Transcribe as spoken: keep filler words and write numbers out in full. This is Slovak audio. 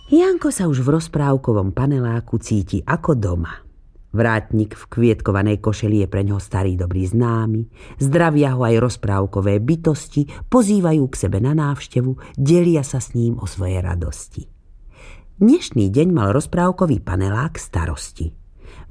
Janko sa už v rozprávkovom paneláku cíti ako doma. Vrátnik v kvietkovanej košeli je pre ňoho starý dobrý známy. Zdravia ho aj rozprávkové bytosti, pozývajú k sebe na návštevu, delia sa s ním o svoje radosti. Dnešný deň mal rozprávkový panelák starosti.